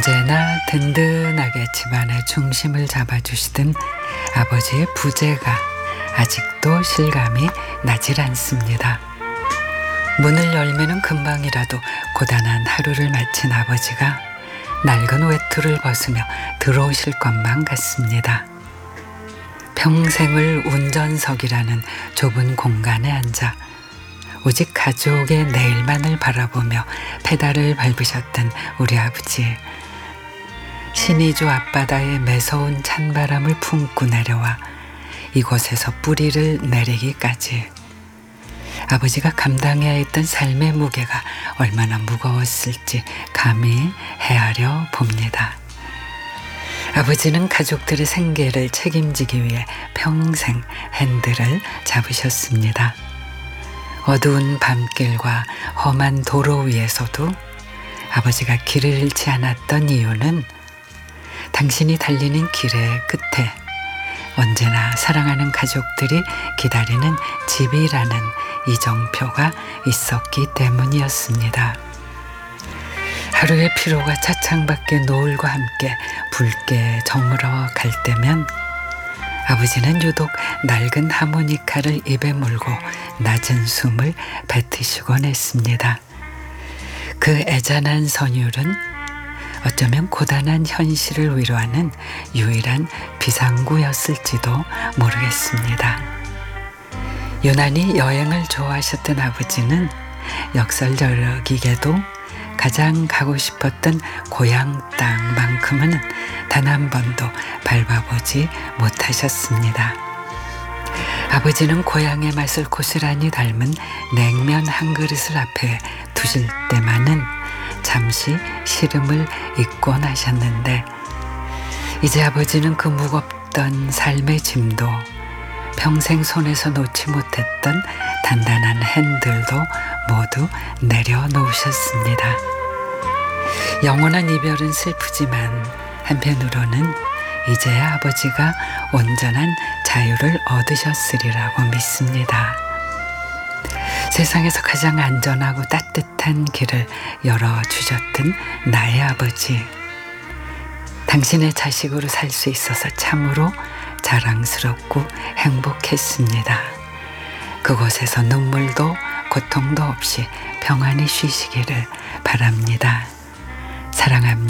언제나 든든하게 집안의 중심을 잡아주시던 아버지의 부재가 아직도 실감이 나질 않습니다. 문을 열면은 금방이라도 고단한 하루를 마친 아버지가 낡은 외투를 벗으며 들어오실 것만 같습니다. 평생을 운전석이라는 좁은 공간에 앉아 오직 가족의 내일만을 바라보며 페달을 밟으셨던 우리 아버지. 신의주 앞바다에 매서운 찬바람을 품고 내려와 이곳에서 뿌리를 내리기까지 아버지가 감당해야 했던 삶의 무게가 얼마나 무거웠을지 감히 헤아려 봅니다. 아버지는 가족들의 생계를 책임지기 위해 평생 핸들을 잡으셨습니다. 어두운 밤길과 험한 도로 위에서도 아버지가 길을 잃지 않았던 이유는 당신이 달리는 길의 끝에 언제나 사랑하는 가족들이 기다리는 집이라는 이정표가 있었기 때문이었습니다. 하루의 피로가 차창밖에 노을과 함께 붉게 저물어 갈 때면 아버지는 유독 낡은 하모니카를 입에 물고 낮은 숨을 뱉으시곤 했습니다. 그 애잔한 선율은 어쩌면 고단한 현실을 위로하는 유일한 비상구였을지도 모르겠습니다. 유난히 여행을 좋아하셨던 아버지는 역설적이게도 가장 가고 싶었던 고향 땅만큼은 단 한 번도 밟아보지 못하셨습니다. 아버지는 고향의 맛을 고스란히 닮은 냉면 한 그릇을 앞에 두실 때만은 잠시 시름을 잊곤 하셨는데 이제 아버지는 그 무겁던 삶의 짐도 평생 손에서 놓지 못했던 단단한 핸들도 모두 내려놓으셨습니다. 영원한 이별은 슬프지만 한편으로는 이제야 아버지가 온전한 자유를 얻으셨으리라고 믿습니다. 세상에서 가장 안전하고 따뜻한 길을 열어주셨던 나의 아버지. 당신의 자식으로 살 수 있어서 참으로 자랑스럽고 행복했습니다. 그곳에서 눈물도 고통도 없이 평안히 쉬시기를 바랍니다. 사랑합니다.